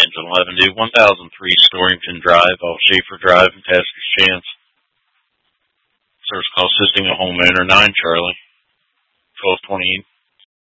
engine 11, dude. 1003 Storrington Drive, off Schaefer Drive in Pastor's Chance. Service call assisting a homeowner, 9 Charlie, 1228.